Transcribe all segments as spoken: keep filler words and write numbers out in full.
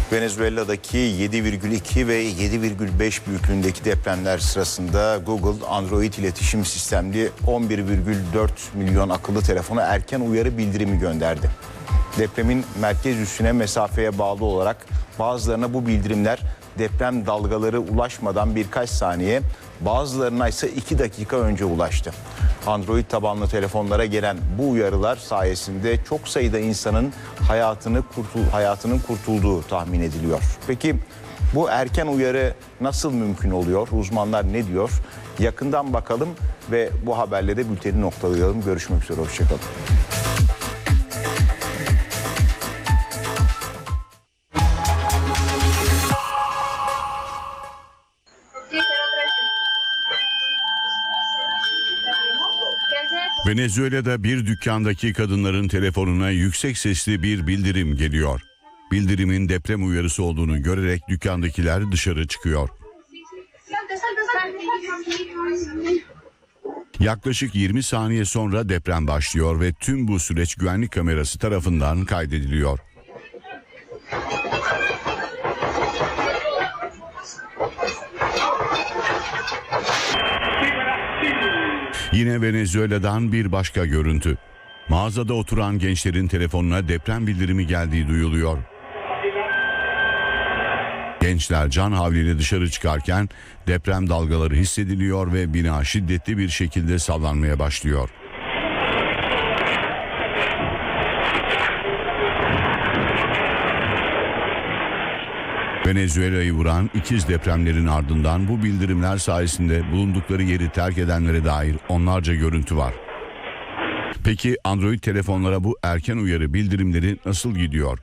Venezuela'daki yedi virgül iki ve yedi virgül beş büyüklüğündeki depremler sırasında Google Android iletişim sistemli on bir virgül dört milyon akıllı telefona erken uyarı bildirimi gönderdi. Depremin merkez üssüne mesafeye bağlı olarak bazılarına bu bildirimler deprem dalgaları ulaşmadan birkaç saniye, bazılarına ise iki dakika önce ulaştı. Android tabanlı telefonlara gelen bu uyarılar sayesinde çok sayıda insanın hayatını kurtul hayatının kurtulduğu tahmin ediliyor. Peki bu erken uyarı nasıl mümkün oluyor? Uzmanlar ne diyor? Yakından bakalım ve bu haberle de bülteni noktalayalım. Görüşmek üzere, hoşçakalın. Venezuela'da bir dükkandaki kadınların telefonuna yüksek sesli bir bildirim geliyor. Bildirimin deprem uyarısı olduğunu görerek dükkandakiler dışarı çıkıyor. Yaklaşık yirmi saniye sonra deprem başlıyor ve tüm bu süreç güvenlik kamerası tarafından kaydediliyor. Yine Venezuela'dan bir başka görüntü. Mağazada oturan gençlerin telefonuna deprem bildirimi geldiği duyuluyor. Gençler can havliyle dışarı çıkarken deprem dalgaları hissediliyor ve bina şiddetli bir şekilde sallanmaya başlıyor. Venezuela'yı vuran ikiz depremlerin ardından bu bildirimler sayesinde bulundukları yeri terk edenlere dair onlarca görüntü var. Peki Android telefonlara bu erken uyarı bildirimleri nasıl gidiyor?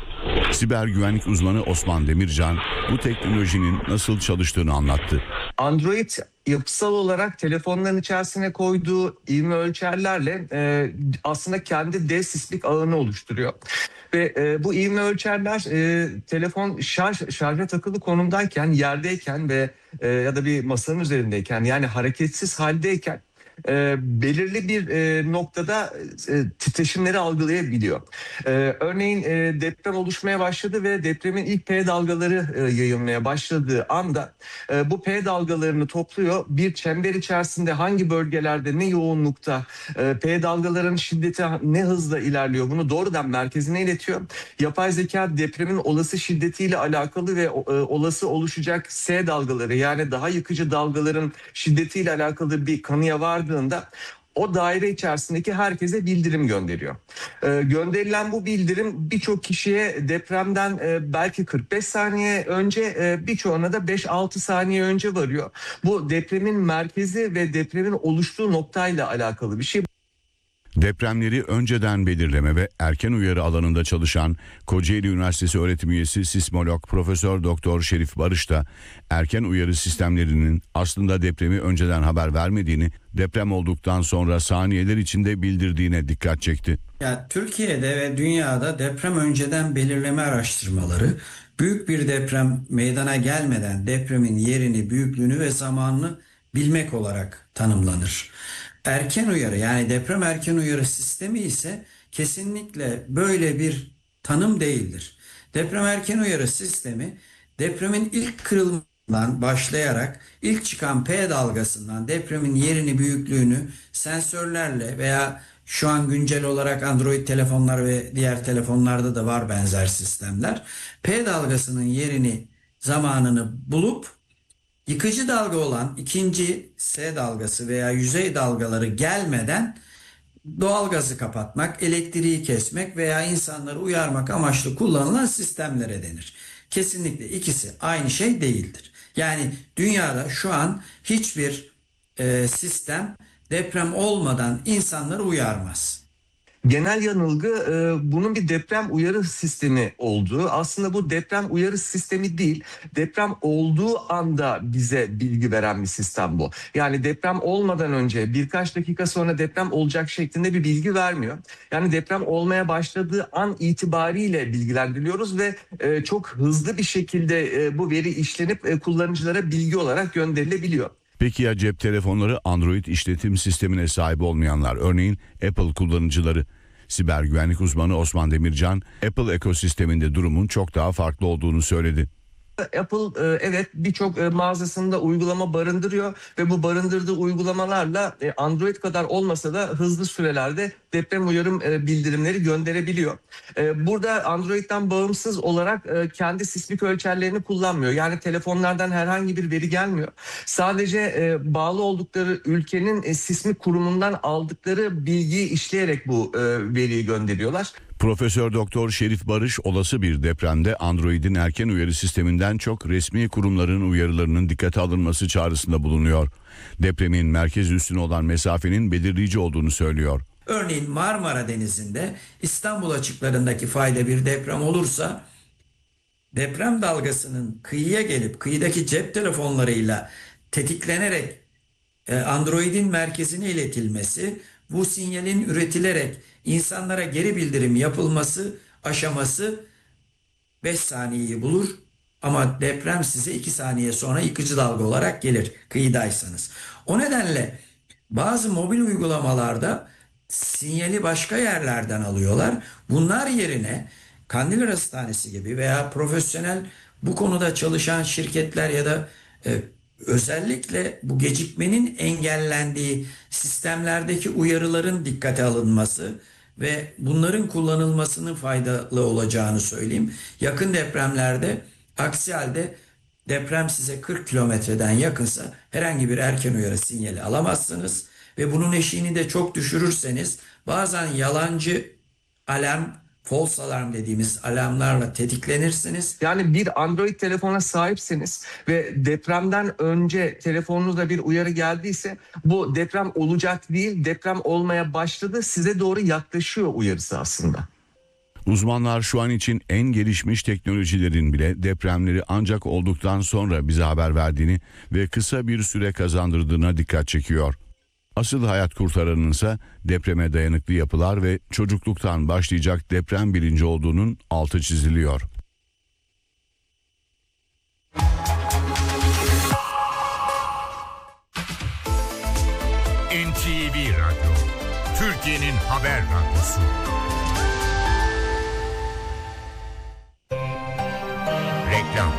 Siber güvenlik uzmanı Osman Demircan bu teknolojinin nasıl çalıştığını anlattı. Android yapısal olarak telefonların içerisine koyduğu ivme ölçerlerle e, aslında kendi dev sismik ağını oluşturuyor. Ve e, bu ivme ölçerler e, telefon şarj şarja takılı konumdayken, yerdeyken ve e, ya da bir masanın üzerindeyken, yani hareketsiz haldeyken E, belirli bir e, noktada e, titreşimleri algılayabiliyor. E, örneğin e, deprem oluşmaya başladı ve depremin ilk P dalgaları e, yayılmaya başladığı anda e, bu P dalgalarını topluyor. Bir çember içerisinde hangi bölgelerde ne yoğunlukta e, P dalgaların şiddeti ne hızla ilerliyor, bunu doğrudan merkezine iletiyor. Yapay zeka depremin olası şiddetiyle alakalı ve e, olası oluşacak S dalgaları, yani daha yıkıcı dalgaların şiddetiyle alakalı bir kanıya vardı. O daire içerisindeki herkese bildirim gönderiyor. Ee, gönderilen bu bildirim birçok kişiye depremden e, belki kırk beş saniye önce, e, birçoğuna da beş altı saniye önce varıyor. Bu depremin merkezi ve depremin oluştuğu noktayla alakalı bir şey. Depremleri önceden belirleme ve erken uyarı alanında çalışan Kocaeli Üniversitesi öğretim üyesi sismolog Profesör Doktor Şerif Barış da erken uyarı sistemlerinin aslında depremi önceden haber vermediğini, deprem olduktan sonra saniyeler içinde bildirdiğine dikkat çekti. Ya, Türkiye'de ve dünyada deprem önceden belirleme araştırmaları büyük bir deprem meydana gelmeden depremin yerini, büyüklüğünü ve zamanını bilmek olarak tanımlanır. Erken uyarı, yani deprem erken uyarı sistemi ise kesinlikle böyle bir tanım değildir. Deprem erken uyarı sistemi depremin ilk kırılmasından başlayarak ilk çıkan P dalgasından depremin yerini, büyüklüğünü sensörlerle veya şu an güncel olarak Android telefonlar ve diğer telefonlarda da var benzer sistemler, P dalgasının yerini, zamanını bulup yıkıcı dalga olan ikinci S dalgası veya yüzey dalgaları gelmeden doğalgazı kapatmak, elektriği kesmek veya insanları uyarmak amaçlı kullanılan sistemlere denir. Kesinlikle ikisi aynı şey değildir. Yani dünyada şu an hiçbir e, sistem deprem olmadan insanları uyarmaz. Genel yanılgı e, bunun bir deprem uyarı sistemi olduğu. Aslında bu deprem uyarı sistemi değil, deprem olduğu anda bize bilgi veren bir sistem bu. Yani deprem olmadan önce birkaç dakika sonra deprem olacak şeklinde bir bilgi vermiyor. Yani deprem olmaya başladığı an itibariyle bilgilendiriliyoruz ve e, çok hızlı bir şekilde e, bu veri işlenip e, kullanıcılara bilgi olarak gönderilebiliyor. Peki ya cep telefonları Android işletim sistemine sahip olmayanlar, örneğin Apple kullanıcıları? Siber güvenlik uzmanı Osman Demircan, Apple ekosisteminde durumun çok daha farklı olduğunu söyledi. Apple e, evet birçok e, mağazasında uygulama barındırıyor ve bu barındırdığı uygulamalarla e, Android kadar olmasa da hızlı sürelerde deprem uyarım e, bildirimleri gönderebiliyor. E, Burada Android'den bağımsız olarak e, kendi sismik ölçerlerini kullanmıyor. Yani telefonlardan herhangi bir veri gelmiyor. Sadece e, bağlı oldukları ülkenin e, sismik kurumundan aldıkları bilgiyi işleyerek bu e, veriyi gönderiyorlar. Profesör Doktor Şerif Barış, olası bir depremde Android'in erken uyarı sisteminden çok resmi kurumların uyarılarının dikkate alınması çağrısında bulunuyor. Depremin merkez üstüne olan mesafenin belirleyici olduğunu söylüyor. Örneğin Marmara Denizi'nde İstanbul açıklarındaki fayda bir deprem olursa deprem dalgasının kıyıya gelip kıyıdaki cep telefonlarıyla tetiklenerek Android'in merkezine iletilmesi, bu sinyalin üretilerek insanlara geri bildirim yapılması aşaması beş saniyeyi bulur ama deprem size iki saniye sonra yıkıcı dalga olarak gelir kıyıdaysanız. O nedenle bazı mobil uygulamalarda sinyali başka yerlerden alıyorlar. Bunlar yerine Kandilli Hastanesi gibi veya profesyonel bu konuda çalışan şirketler ya da e, özellikle bu gecikmenin engellendiği sistemlerdeki uyarıların dikkate alınması ve bunların kullanılmasının faydalı olacağını söyleyeyim. Yakın depremlerde aksi halde deprem size kırk kilometreden yakınsa herhangi bir erken uyarı sinyali alamazsınız ve bunun eşiğini de çok düşürürseniz bazen yalancı alarm, false alarm dediğimiz alarmlarla tetiklenirsiniz. Yani bir Android telefona sahipseniz ve depremden önce telefonunuzda bir uyarı geldiyse bu deprem olacak değil, deprem olmaya başladı, size doğru yaklaşıyor uyarısı aslında. Uzmanlar şu an için en gelişmiş teknolojilerin bile depremleri ancak olduktan sonra bize haber verdiğini ve kısa bir süre kazandırdığına dikkat çekiyor. Asıl hayat kurtaranınsa depreme dayanıklı yapılar ve çocukluktan başlayacak deprem bilinci olduğunun altı çiziliyor. N T V Radyo, Türkiye'nin haber radyosu. Reklam.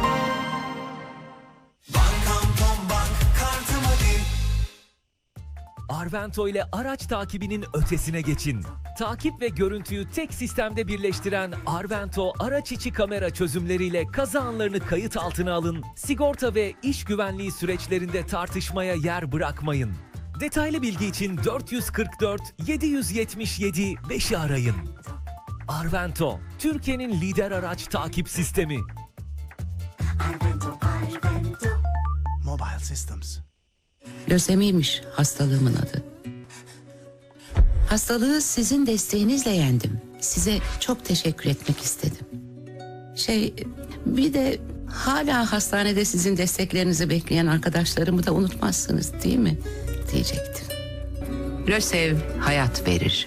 Arvento ile araç takibinin ötesine geçin. Takip ve görüntüyü tek sistemde birleştiren Arvento araç içi kamera çözümleriyle kaza anlarını kayıt altına alın. Sigorta ve iş güvenliği süreçlerinde tartışmaya yer bırakmayın. Detaylı bilgi için dört yüz kırk dört yedi yüz yetmiş yedi beşi arayın. Arvento, Türkiye'nin lider araç takip sistemi. Arvento, Arvento. Mobile Systems. Lösemiymiş hastalığımın adı. Hastalığı sizin desteğinizle yendim. Size çok teşekkür etmek istedim. Şey, bir de hala hastanede sizin desteklerinizi bekleyen arkadaşlarımı da unutmazsınız değil mi? Diyecektim. Lösev hayat verir.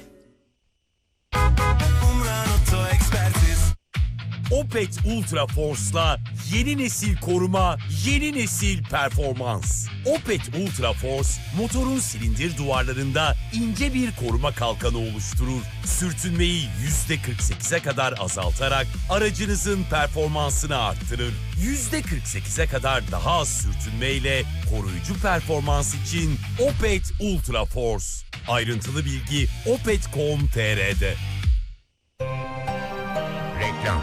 Opet Ultra Force'la yeni nesil koruma, yeni nesil performans. Opet Ultra Force, motorun silindir duvarlarında ince bir koruma kalkanı oluşturur. Sürtünmeyi yüzde kırk sekize kadar azaltarak aracınızın performansını arttırır. yüzde kırk sekize kadar daha az sürtünmeyle koruyucu performans için Opet Ultra Force. Ayrıntılı bilgi opet nokta com nokta tr'de. Reklam.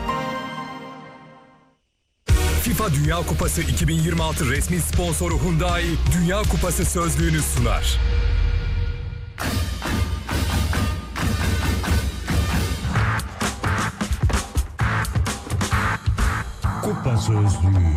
FIFA Dünya Kupası iki bin yirmi altı resmi sponsoru Hyundai Dünya Kupası sözlüğünü sunar. Kupa Sözlüğü.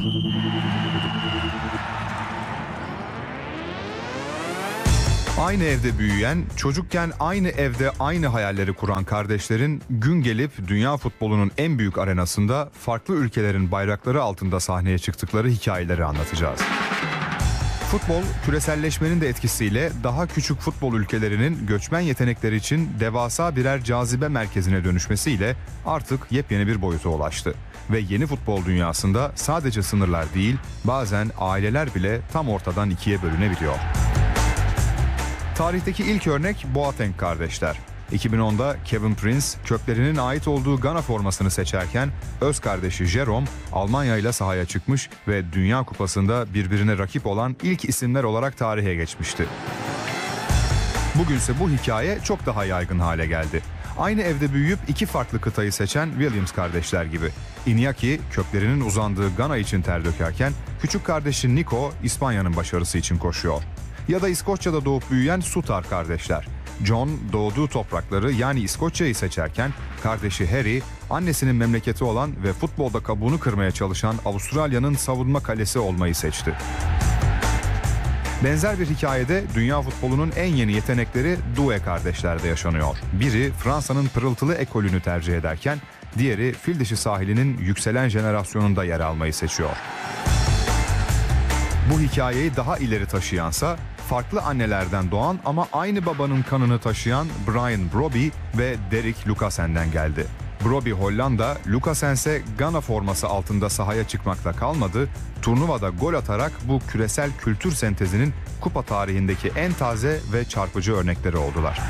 Aynı evde büyüyen, çocukken aynı evde aynı hayalleri kuran kardeşlerin gün gelip dünya futbolunun en büyük arenasında farklı ülkelerin bayrakları altında sahneye çıktıkları hikayeleri anlatacağız. Futbol, küreselleşmenin de etkisiyle daha küçük futbol ülkelerinin göçmen yetenekleri için devasa birer cazibe merkezine dönüşmesiyle artık yepyeni bir boyuta ulaştı. Ve yeni futbol dünyasında sadece sınırlar değil, bazen aileler bile tam ortadan ikiye bölünebiliyor. Tarihteki ilk örnek Boateng kardeşler. iki bin onda Kevin Prince köklerinin ait olduğu Gana formasını seçerken öz kardeşi Jerome Almanya ile sahaya çıkmış ve Dünya Kupası'nda birbirine rakip olan ilk isimler olarak tarihe geçmişti. Bugünse bu hikaye çok daha yaygın hale geldi. Aynı evde büyüyüp iki farklı kıtayı seçen Williams kardeşler gibi. Iñaki köklerinin uzandığı Gana için ter dökerken küçük kardeşi Nico İspanya'nın başarısı için koşuyor. Ya da İskoçya'da doğup büyüyen Sutar kardeşler. John doğduğu toprakları yani İskoçya'yı seçerken kardeşi Harry annesinin memleketi olan ve futbolda kabuğunu kırmaya çalışan Avustralya'nın savunma kalesi olmayı seçti. Benzer bir hikayede dünya futbolunun en yeni yetenekleri Doué kardeşlerde yaşanıyor. Biri Fransa'nın pırıltılı ekolünü tercih ederken diğeri Fildişi sahilinin yükselen jenerasyonunda yer almayı seçiyor. Bu hikayeyi daha ileri taşıyansa farklı annelerden doğan ama aynı babanın kanını taşıyan Brian Brobby ve Derek Lucasen'den geldi. Brobby Hollanda, Lucasen'se Gana forması altında sahaya çıkmakla kalmadı, turnuvada gol atarak bu küresel kültür sentezinin kupa tarihindeki en taze ve çarpıcı örnekleri oldular.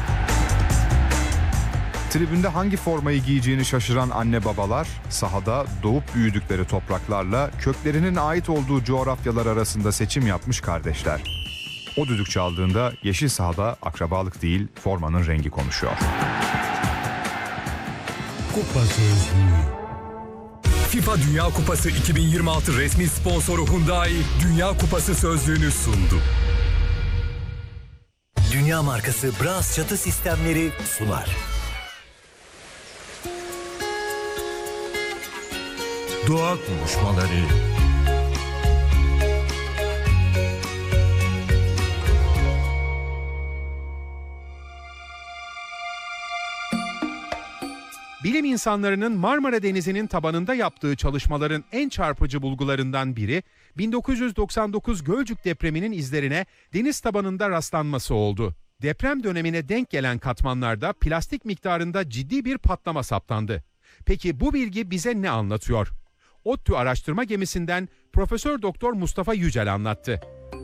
Tribünde hangi formayı giyeceğini şaşıran anne babalar, sahada doğup büyüdükleri topraklarla köklerinin ait olduğu coğrafyalar arasında seçim yapmış kardeşler. O düdük çaldığında yeşil sahada akrabalık değil, formanın rengi konuşuyor. Kupa Sözlüğü. FIFA Dünya Kupası iki bin yirmi altı resmi sponsoru Hyundai Dünya Kupası sözlüğünü sundu. Dünya markası Bras çatı sistemleri sunar. Doğa konuşmaları. Bilim insanlarının Marmara Denizi'nin tabanında yaptığı çalışmaların en çarpıcı bulgularından biri, bin dokuz yüz doksan dokuz Gölcük depreminin izlerine deniz tabanında rastlanması oldu. Deprem dönemine denk gelen katmanlarda plastik miktarında ciddi bir patlama saptandı. Peki bu bilgi bize ne anlatıyor? ODTÜ araştırma gemisinden Profesör Doktor Mustafa Yücel anlattı.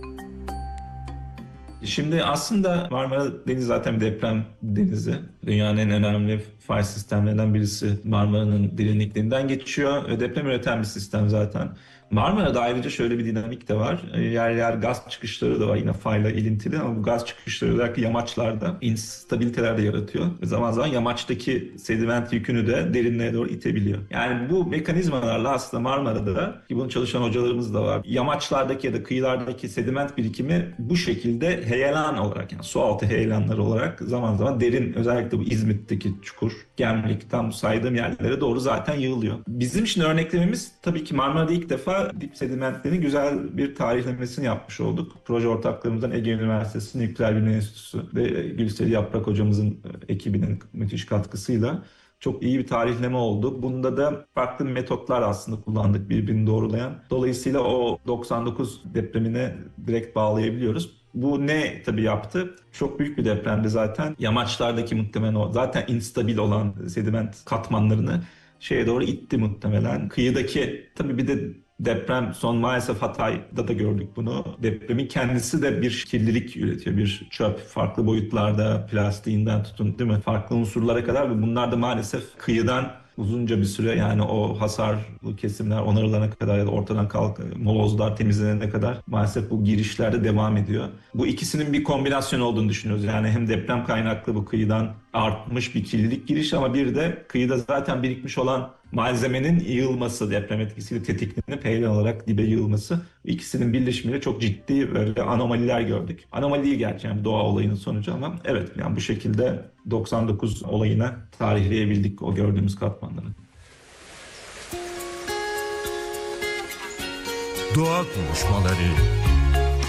Şimdi aslında Marmara Denizi zaten bir deprem denizi. Dünyanın en önemli fay sistemlerinden birisi Marmara'nın derinliklerinden geçiyor. Deprem üreten bir sistem zaten. Marmara'da ayrıca şöyle bir dinamik de var. Yer yer gaz çıkışları da var yine fayla ilintili ama bu gaz çıkışları özellikle yamaçlarda instabiliteler de yaratıyor. Ve zaman zaman yamaçtaki sediment yükünü de derinliğe doğru itebiliyor. Yani bu mekanizmalarla aslında Marmara'da ki bunu çalışan hocalarımız da var. Yamaçlardaki ya da kıyılardaki sediment birikimi bu şekilde heyelan olarak yani su altı heyelanları olarak zaman zaman derin özellikle bu İzmit'teki çukur, Gemlik tam saydığım yerlere doğru zaten yığılıyor. Bizim şimdi örneklememiz tabii ki Marmara'da ilk defa dip sedimentlerin güzel bir tarihlemesini yapmış olduk. Proje ortaklarımızdan Ege Üniversitesi Nükleer Bilimler Enstitüsü ve Gülseli Yaprak hocamızın ekibinin müthiş katkısıyla çok iyi bir tarihleme oldu. Bunda da farklı metotlar aslında kullandık birbirini doğrulayan. Dolayısıyla o doksan dokuz depremine direkt bağlayabiliyoruz. Bu ne tabii yaptı? Çok büyük bir depremdi zaten. Yamaçlardaki muhtemelen o zaten instabil olan sediment katmanlarını şeye doğru itti muhtemelen. Kıyıdaki tabii bir de deprem son maalesef Hatay'da da gördük bunu. Depremin kendisi de bir kirlilik üretiyor. Bir çöp farklı boyutlarda plastiğinden tutun değil mi? Farklı unsurlara kadar ve bunlar da maalesef kıyıdan uzunca bir süre yani o hasarlı kesimler onarılana kadar ya da ortadan kalk molozlar temizlenene kadar maalesef bu girişlerde devam ediyor. Bu ikisinin bir kombinasyon olduğunu düşünüyoruz. Yani hem deprem kaynaklı bu kıyıdan artmış bir kirlilik girişi ama bir de kıyıda zaten birikmiş olan malzemenin yığılması, deprem etkisiyle tetiklenip heyelan olarak dibe yığılması. İkisinin birleşimiyle çok ciddi böyle anomaliler gördük. Anomali değil gerçi yani doğa olayının sonucu ama evet yani bu şekilde doksan dokuz olayına tarihleyebildik o gördüğümüz katmanları. Doğa konuşmaları.